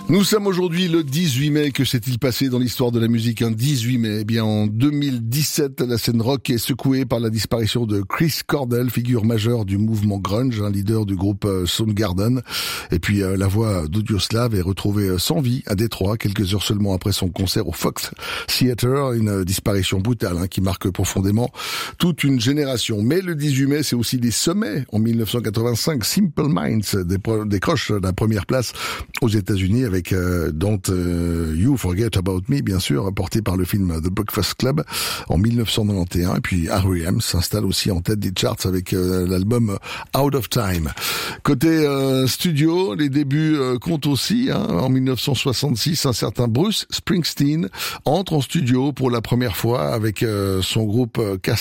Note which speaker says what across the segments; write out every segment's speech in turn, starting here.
Speaker 1: Nous sommes aujourd'hui le 18 mai. Que s'est-il passé dans l'histoire de la musique un 18 mai? Eh bien, en 2017, la scène rock est secouée par la disparition de Chris Cornell, figure majeure du mouvement grunge, un leader du groupe Soundgarden. Et puis, la voix d'Audioslave est retrouvée sans vie à Détroit, quelques heures seulement après son concert au Fox Theater. Une disparition brutale qui marque profondément toute une génération. Mais le 18 mai, c'est aussi des sommets. En 1985, Simple Minds décroche la première place aux États-Unis avec Don't You Forget About Me, bien sûr, porté par le film The Breakfast Club en 1991. Et puis R.E.M. s'installe aussi en tête des charts avec l'album Out of Time. Côté studio, les débuts comptent aussi. En 1966, un certain Bruce Springsteen entre en studio pour la première fois avec son groupe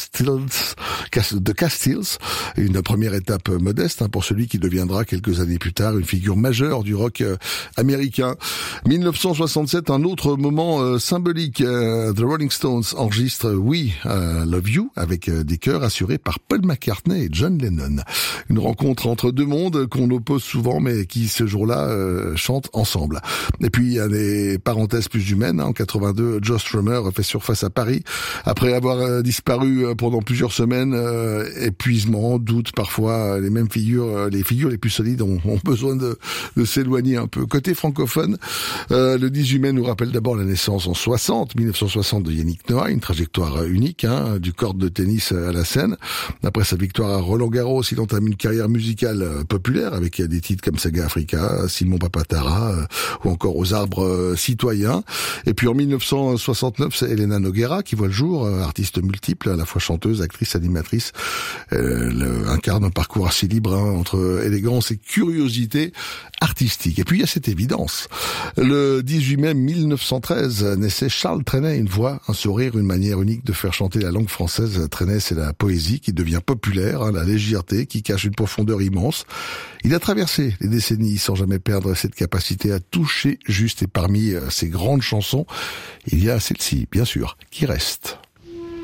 Speaker 1: The Castiles. Une première étape modeste pour celui qui deviendra quelques années plus tard une figure majeure du rock américain. 1967, un autre moment symbolique. The Rolling Stones enregistre We Love You avec des chœurs assurés par Paul McCartney et John Lennon. Une rencontre entre deux mondes qu'on oppose souvent mais qui ce jour-là chantent ensemble. Et puis il y a des parenthèses plus humaines. En 82, Joe Strummer fait surface à Paris après avoir disparu pendant plusieurs semaines. Épuisement, doute, parfois les mêmes figures, les figures les plus solides ont besoin de s'éloigner un peu. Côté francophone, le 18 mai nous rappelle d'abord la naissance en 1960 de Yannick Noah, une trajectoire unique, du court de tennis à la scène. Après sa victoire à Roland-Garros, il entame une carrière musicale populaire avec des titres comme Saga Africa, Simon Papatara ou encore Aux arbres citoyens. Et puis en 1969, c'est Elena Noguera qui voit le jour, artiste multiple, à la fois chanteuse, actrice, animatrice. Elle incarne un parcours assez libre entre élégance et curiosité artistique. Et puis il y a cette évidence. Le 18 mai 1913 naissait Charles Trenet, une voix, un sourire, une manière unique de faire chanter la langue française. Trenet, c'est la poésie qui devient populaire, la légèreté qui cache une profondeur immense. Il a traversé les décennies sans jamais perdre cette capacité à toucher juste, et parmi ses grandes chansons, il y a celle-ci, bien sûr, qui reste.